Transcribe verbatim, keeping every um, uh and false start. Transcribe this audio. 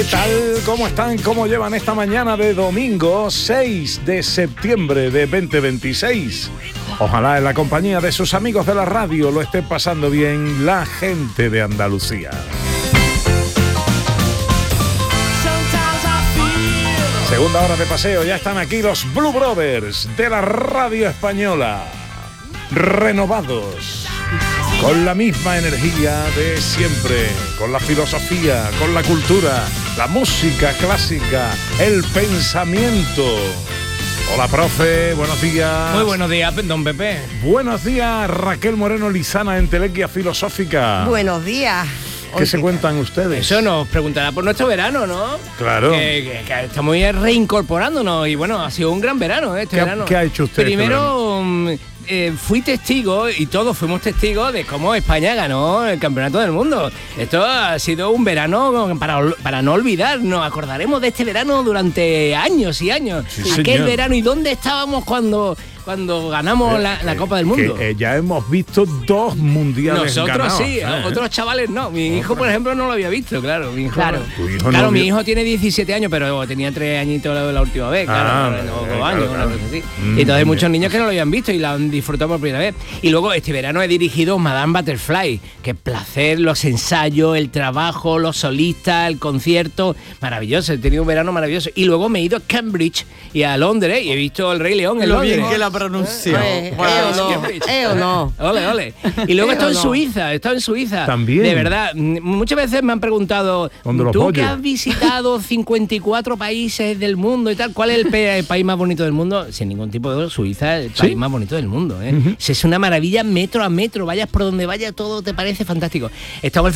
tal? ¿Cómo están? ¿Cómo llevan esta mañana de domingo seis de septiembre de veinte veintiséis? Ojalá en la compañía de sus amigos de la radio lo esté pasando bien la gente de Andalucía. Segunda hora de paseo, ya están aquí los Blue Brothers de la radio española, renovados, con la misma energía de siempre, con la filosofía, con la cultura, la música clásica, el pensamiento. Hola, profe, buenos días. Muy buenos días, don Pepe. Buenos días, Raquel Moreno Lizana, entelequia filosófica. Buenos días. ¿Qué se cuentan ustedes? Eso nos preguntará por nuestro verano, ¿no? Claro. Que, que, que estamos reincorporándonos y bueno, ha sido un gran verano, ¿eh? Este ¿Qué, verano. ¿Qué ha hecho usted? Primero, eh, fui testigo y todos fuimos testigos de cómo España ganó el campeonato del mundo. Esto ha sido un verano para, para no olvidar. Nos acordaremos de este verano durante años y años. Sí, Aquel señor. verano. ¿Y dónde estábamos cuando... cuando ganamos Eh, la, la eh, Copa del Mundo? Que, eh, ya hemos visto dos mundiales Nosotros ganados, sí, ¿eh? otros chavales no. Mi hijo, por ejemplo, no lo había visto, claro. Mi hijo, Claro. Tu hijo claro, no mi vio- hijo tiene diecisiete años, pero tenía tres añitos la, la última vez, claro. Ah, no, vale, dos claro, años, claro. una cosa así. Mm, Y entonces hay muchos bien. niños que no lo habían visto y la han disfrutado por primera vez. Y luego este verano he dirigido Madame Butterfly, que placer, los ensayos, el trabajo, los solistas, el concierto, maravilloso. He tenido un verano maravilloso. Y luego me he ido a Cambridge y a Londres y he visto El Rey León en Lo Londres. bien que la pronunció. Eh, Wow. eh, o no, Cambridge. eh, o no. Ole, ole. Y luego he estado en no. Suiza, he estado en Suiza. También. De verdad, m- muchas veces me han preguntado, ¿Dónde los tú pollos? que has visitado cincuenta y cuatro países del mundo y tal, ¿cuál es el, pe- el país más bonito del mundo? Sin ningún tipo de duda, Suiza es el ¿Sí? país más bonito del mundo. ¿eh? Es una maravilla metro a metro, vayas por donde vayas, todo te parece fantástico. Estamos